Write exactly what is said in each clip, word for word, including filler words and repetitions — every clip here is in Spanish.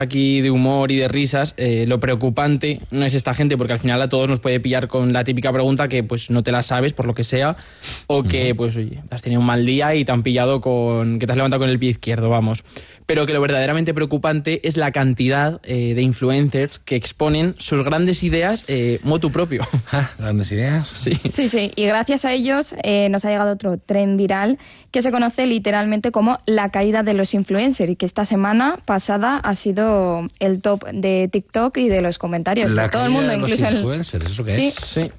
aquí de humor y de risas, eh, lo preocupante no es esta gente, porque al final a todos nos puede pillar con la típica pregunta que pues no te la sabes por lo que sea, o que pues oye, has tenido un mal día y te han pillado con que te has levantado con el pie izquierdo, vamos. Pero que lo verdaderamente preocupante es la cantidad eh, de influencers que exponen sus grandes ideas eh, motu propio. ¿Grandes ideas? Sí. Sí, sí, y gracias a ellos eh, nos ha llegado otro tren viral que se conoce literalmente como la caída de los influencers, y que esta semana pasada ha sido el top de TikTok y de los comentarios La de todo el mundo, de incluso los el... influencers, ¿eso qué sí. es? Sí.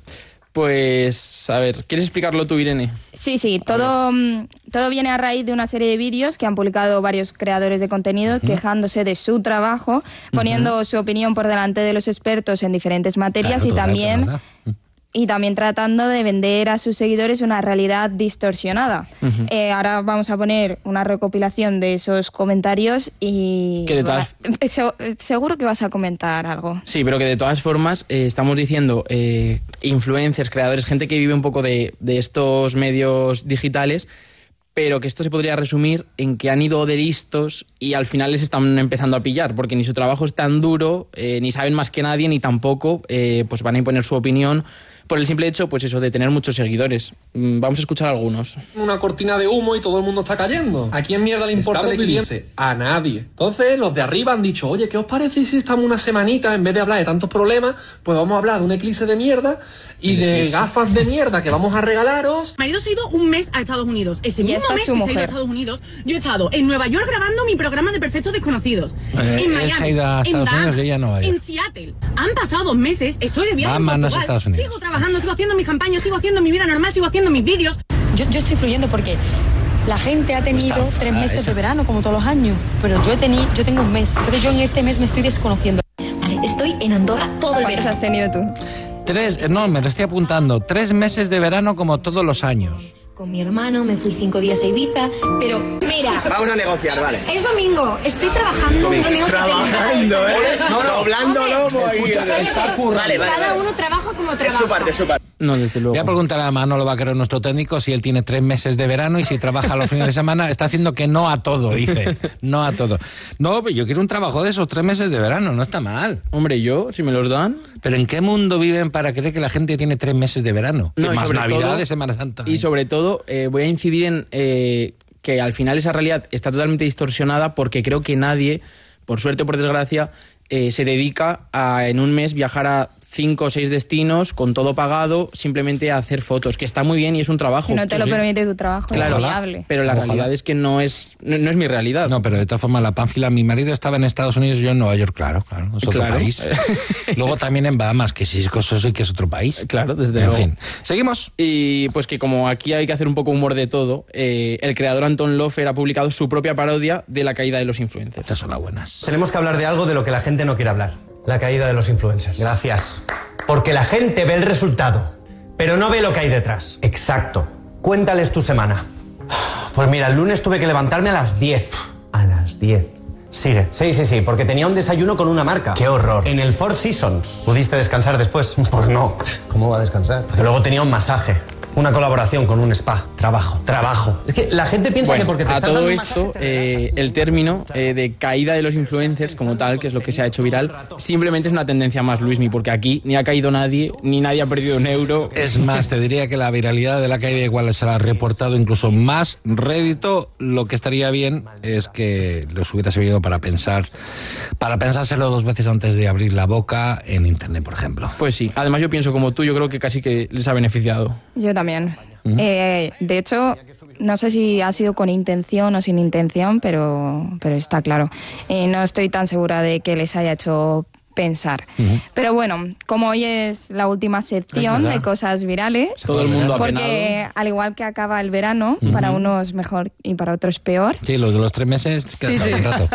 Pues, a ver, ¿quieres explicarlo tú, Irene? Sí, sí, todo, todo viene a raíz de una serie de vídeos que han publicado varios creadores de contenido uh-huh. quejándose de su trabajo, poniendo uh-huh. su opinión por delante de los expertos en diferentes materias, claro, y también... Total, y también tratando de vender a sus seguidores una realidad distorsionada. Uh-huh. Eh, ahora vamos a poner una recopilación de esos comentarios y... Que de todas... va, seguro que vas a comentar algo. Sí, pero que de todas formas eh, estamos diciendo eh, influencers, creadores, gente que vive un poco de, de estos medios digitales, pero que esto se podría resumir en que han ido de listos y al final les están empezando a pillar, porque ni su trabajo es tan duro, eh, ni saben más que nadie, ni tampoco eh, pues van a imponer su opinión por el simple hecho, pues eso, de tener muchos seguidores. Vamos a escuchar algunos. Una cortina de humo y todo el mundo está cayendo. ¿A quién mierda le importa el cliente? A nadie. Entonces, los de arriba han dicho, oye, ¿qué os parece si estamos una semanita, en vez de hablar de tantos problemas, pues vamos a hablar de un eclipse de mierda y de gafas de mierda que vamos a regalaros? Mi marido se ha ido un mes a Estados Unidos. Ese mismo mes que se ha ido a Estados Unidos, yo he estado en Nueva York grabando mi programa de Perfectos Desconocidos. Eh, en Miami, él se ha ido a Estados en Unidos y ella no va a ir. En Seattle. Han pasado dos meses, estoy de viaje Vamos, en no Portugal. Estados Unidos. Sigo trabajando, sigo haciendo mis campañas, sigo haciendo mi vida normal, sigo haciendo mis vídeos. Yo, yo estoy fluyendo porque la gente ha tenido Está tres meses esa. de verano, como todos los años. Pero yo, tení, yo tengo un mes. Entonces yo en este mes me estoy desconociendo. Vale, estoy en Andorra todo el ¿Cuántos verano. has tenido tú? Tres, no, me lo estoy apuntando. Tres meses de verano como todos los años. Con mi hermano me fui cinco días a Ibiza, pero mira... Vamos a negociar, vale. Es domingo, estoy trabajando... Trabajando, ¿eh? No, no, doblando lomo y está currando. Vale, vale, Cada vale. uno trabaja como Es trabaja. su parte, es su parte. No, desde luego. Voy a preguntar a Manolo Vaquero, nuestro técnico, si él tiene tres meses de verano y si trabaja los fines de semana. Está haciendo que no a todo, dice. No a todo. No, yo quiero un trabajo de esos tres meses de verano, no está mal. Hombre, yo, si me los dan... Pero ¿en qué mundo viven para creer que la gente tiene tres meses de verano? No, y y más sobre Navidad todo- de Semana Santa. Y sobre todo, eh, voy a incidir en eh, que al final esa realidad está totalmente distorsionada, porque creo que nadie, por suerte o por desgracia, eh, se dedica a en un mes viajar a cinco o seis destinos con todo pagado, simplemente a hacer fotos, que está muy bien y es un trabajo. Si no te lo Sí. permite tu trabajo, Claro, es viable. pero la Ojalá. realidad es que no es no, no es mi realidad. No, pero de todas formas, la pánfila, mi marido estaba en Estados Unidos y yo en Nueva York, claro, claro, es otro Claro. país. Luego también en Bahamas, que sí, eso sí que es otro país. Claro, desde En luego. fin, seguimos. Y pues que como aquí hay que hacer un poco humor de todo, eh, el creador Anton Lofer ha publicado su propia parodia de la caída de los influencers. Estas son las buenas. Tenemos que hablar de algo de lo que la gente no quiere hablar. La caída de los influencers. Gracias. Porque la gente ve el resultado, pero no ve lo que hay detrás. Exacto. Cuéntales tu semana. Pues mira, el lunes tuve que levantarme a las diez. A las diez. Sigue. Sí, sí, sí, porque tenía un desayuno con una marca. ¡Qué horror! En el Four Seasons. ¿Pudiste descansar después? Pues no. ¿Cómo va a descansar? Porque luego tenía un masaje. Una colaboración con un spa. Trabajo, trabajo. Es que la gente piensa Bueno, que porque te a están todo dando un esto, masaje te eh, relajas. el término eh, de caída de los influencers como tal, que es lo que se ha hecho viral, simplemente es una tendencia más, Luismi, porque aquí ni ha caído nadie, ni nadie ha perdido un euro. Es más, te diría que la viralidad de la caída igual se la ha reportado incluso más rédito. Lo que estaría bien es que les hubiera servido para pensar, para pensárselo dos veces antes de abrir la boca en internet, por ejemplo. Pues sí, además yo pienso como tú, yo creo que casi que les ha beneficiado. Yo también. Eh, de hecho, no sé si ha sido con intención o sin intención, pero, pero está claro. Eh, no estoy tan segura de que les haya hecho pensar. Uh-huh. Pero bueno, como hoy es la última sección de cosas virales, todo el mundo porque apenado. Al igual que acaba el verano, uh-huh. para unos mejor y para otros peor. Sí, los de los tres meses quedan sí, sí. un rato.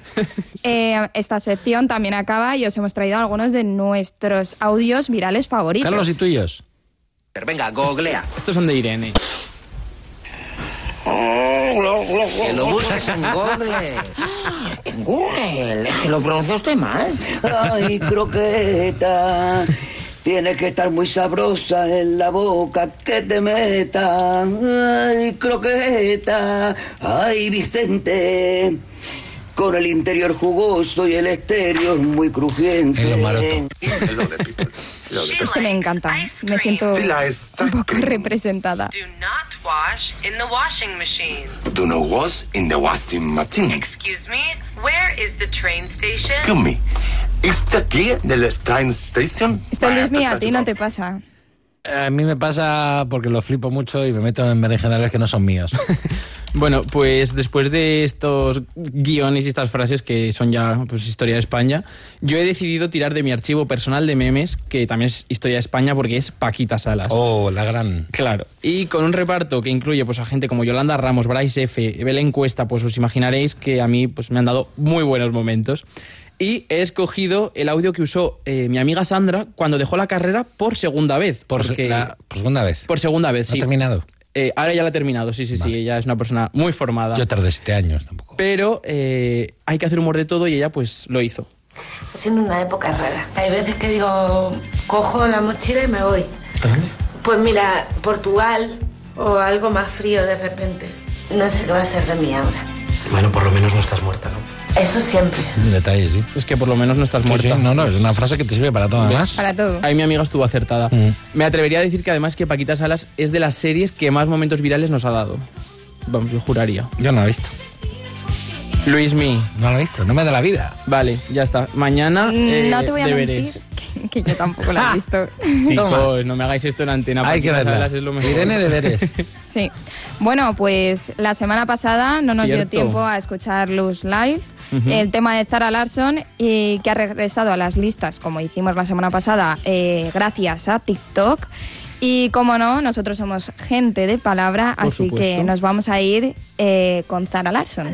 eh, esta sección también acaba y os hemos traído algunos de nuestros audios virales favoritos. Carlos, ¿y tuyos? Venga, googlea. Estos son de Irene. Que lo buscas en Google. En Google. Es que lo pronuncia usted mal. Ay, croqueta. Tienes que estar muy sabrosa en la boca que te meta. Ay, croqueta. Ay, Vicente. con el interior jugoso y el exterior muy crujiente. El maroto. Se me encanta. Me siento un poco representada. Do not wash in the washing machine. Do not wash in the washing machine. Excuse me, where is the train station? Excuse me, is the key de la train station? Esto, Luismi, a ti no te pasa. A mí me pasa porque lo flipo mucho y me meto en berenjenales que no son míos. Bueno, pues después de estos guiones y estas frases que son ya pues historia de España, yo he decidido tirar de mi archivo personal de memes, que también es historia de España porque es Paquita Salas. Oh, la gran. Claro. Y con un reparto que incluye pues a gente como Yolanda Ramos, Bryce F, Belén Cuesta, pues os imaginaréis que a mí pues me han dado muy buenos momentos. Y he escogido el audio que usó eh, mi amiga Sandra cuando dejó la carrera por segunda vez. Por, porque, la, por segunda vez. Por segunda vez, sí. ¿Ha terminado? Eh, ahora ya la ha terminado, sí, sí, vale. sí. Ella es una persona muy formada. Yo tardé siete años tampoco. Pero eh, hay que hacer humor de todo y ella pues lo hizo. Está siendo una época rara. Hay veces que digo, cojo la mochila y me voy. ¿Dónde? Pues mira, Portugal o algo más frío de repente. No sé qué va a ser de mí ahora. Bueno, por lo menos no estás muerta, ¿no? Eso siempre. Un detalle, sí. Es que por lo menos no estás muerta. Sí, sí, no, no, es una frase que te sirve para todo, además. Para todo. Ahí mi amiga estuvo acertada. Mm. Me atrevería a decir que además que Paquita Salas es de las series que más momentos virales nos ha dado. Vamos, yo juraría. Yo no lo he visto. Luismi. No lo he visto, no me da la vida. Vale, ya está. Mañana eh, no te voy a deberes. mentir que, que yo tampoco la he visto. Chicos, no me hagáis esto en antena. Hay que verla. Es lo mejor. Irene, deberes. Sí. Bueno, pues la semana pasada no nos Cierto. dio tiempo a escuchar Luz Live. Uh-huh. El tema de Zara Larsson, y que ha regresado a las listas, como hicimos la semana pasada, eh, gracias a TikTok. Y como no, nosotros somos gente de palabra, Por así supuesto. que nos vamos a ir eh, con Zara Larsson.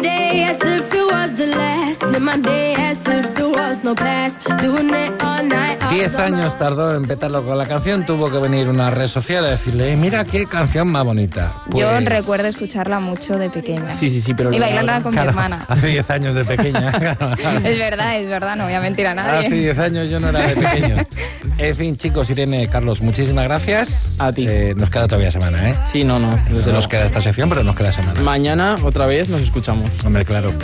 Diez años tardó en petarlo con la canción, tuvo que venir una red social a decirle, mira qué canción más bonita. Pues... Yo recuerdo escucharla mucho de pequeña. Sí, sí, sí, pero... Y bailarla con claro, mi hermana. Hace diez años de pequeña. Es verdad, es verdad, no voy a mentir a nadie. Hace diez años yo no era de pequeño. En fin, chicos, Irene, Carlos, muchísimas gracias. A ti. Eh, nos queda todavía semana, ¿eh? Sí, no, no. Nos queda esta sección, pero nos queda semana. Mañana, otra vez, nos escuchamos. Hombre, claro.